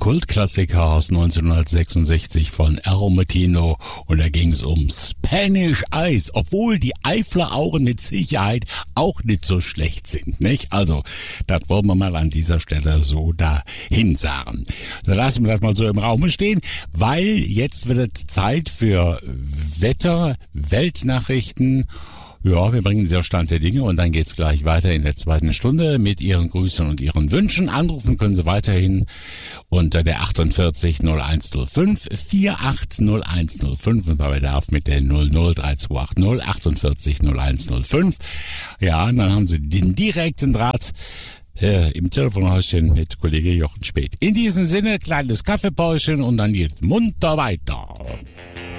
Kultklassiker aus 1966 von Hermettino und da ging es um Spanish Ice, obwohl die Eifler Augen mit Sicherheit auch nicht so schlecht sind, nicht? Also, das wollen wir mal an dieser Stelle so dahin sagen. Da lassen wir das mal so im Raum stehen, weil jetzt wird es Zeit für Wetter, Weltnachrichten. Ja, wir bringen Sie auf Stand der Dinge und dann geht's gleich weiter in der zweiten Stunde mit Ihren Grüßen und Ihren Wünschen. Anrufen können Sie weiterhin unter der 48 0105 480105 und bei Bedarf mit der 003280 48 0105. Ja, und dann haben Sie den direkten Draht im Telefonhäuschen mit Kollege Jochen Speth. In diesem Sinne, kleines Kaffeepäuschen und dann geht's munter weiter.